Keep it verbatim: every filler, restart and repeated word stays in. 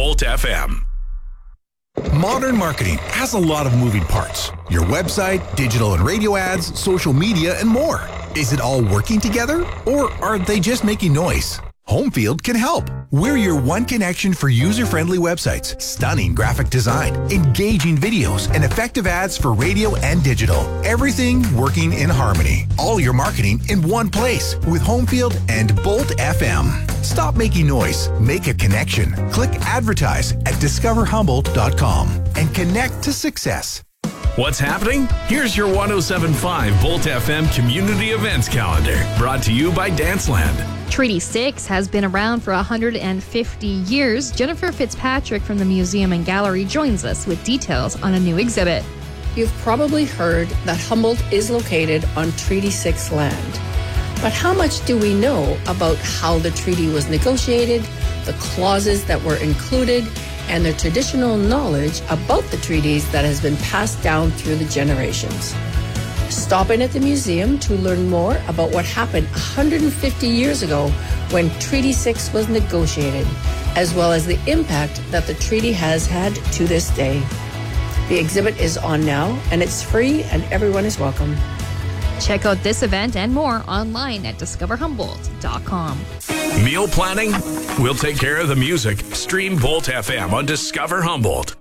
Volt F M. Modern marketing has a lot of moving parts. Your website, digital and radio ads, social media, and more. Is it all working together, or are they just making noise? Homefield can help. We're your one connection for user-friendly websites, stunning graphic design, engaging videos, and effective ads for radio and digital. Everything working in harmony. All your marketing in one place with Homefield and Bolt F M. Stop making noise. Make a connection. Click advertise at discover humboldt dot com and connect to success. What's happening? Here's your one oh seven point five Volt F M community events calendar, brought to you by Danceland. Treaty six has been around for one hundred fifty years. Jennifer Fitzpatrick from the Museum and Gallery joins us with details on a new exhibit. You've probably heard that Humboldt is located on Treaty six land. But how much do we know about how the treaty was negotiated, the clauses that were included, and the traditional knowledge about the treaties that has been passed down through the generations? Stop in at the museum to learn more about what happened one hundred fifty years ago when Treaty six was negotiated, as well as the impact that the treaty has had to this day. The exhibit is on now, and it's free, and everyone is welcome. Check out this event and more online at discover humboldt dot com. Meal planning? We'll take care of the music. Stream Volt F M on Discover Humboldt.